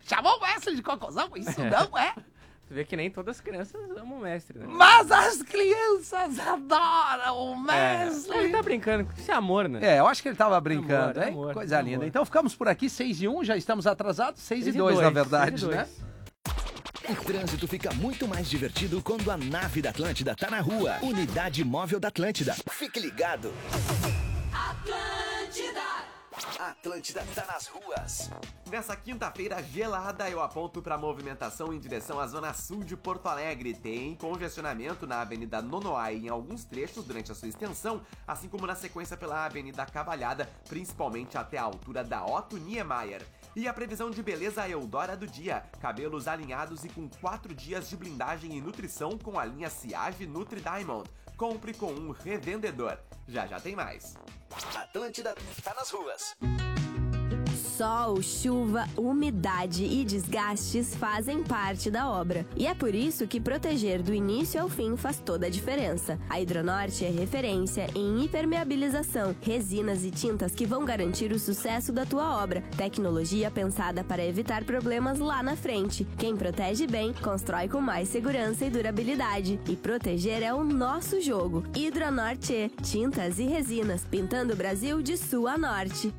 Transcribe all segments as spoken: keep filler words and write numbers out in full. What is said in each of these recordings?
Chamou o mestre de cocôzão? Isso não é. Você vê que nem todas as crianças amam o mestre, né? Mas as crianças adoram o mestre. É, ele tá brincando, isso é amor, né? É, eu acho que ele tava brincando, amor, hein? amor, Coisa amor. linda. Então ficamos por aqui, seis e um, já estamos atrasados, seis e dois, na verdade, seis e né? dois. O trânsito fica muito mais divertido quando a nave da Atlântida tá na rua. Unidade Móvel da Atlântida. Fique ligado. Atlântida! Atlântida tá nas ruas. Nessa quinta-feira gelada, eu aponto para movimentação em direção à zona sul de Porto Alegre. Tem congestionamento na Avenida Nonoai em alguns trechos durante a sua extensão, assim como na sequência pela Avenida Cavalhada, principalmente até a altura da Otto Niemeyer. E a previsão de beleza Eudora do dia, cabelos alinhados e com quatro dias de blindagem e nutrição com a linha Ciage Nutri Diamond. Compre com um revendedor. Já já tem mais. Atlântida tá nas ruas. Sol, chuva, umidade e desgastes fazem parte da obra. E é por isso que proteger do início ao fim faz toda a diferença. A Hidronorte é referência em impermeabilização, resinas e tintas que vão garantir o sucesso da tua obra. Tecnologia pensada para evitar problemas lá na frente. Quem protege bem, constrói com mais segurança e durabilidade. E proteger é o nosso jogo. Hidronorte, tintas e resinas, pintando o Brasil de sul a norte.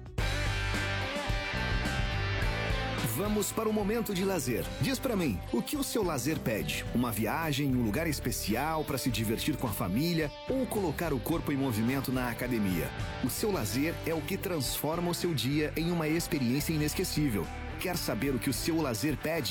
Vamos para o momento de lazer. Diz pra mim, o que o seu lazer pede? Uma viagem, um lugar especial para se divertir com a família ou colocar o corpo em movimento na academia? O seu lazer é o que transforma o seu dia em uma experiência inesquecível. Quer saber o que o seu lazer pede?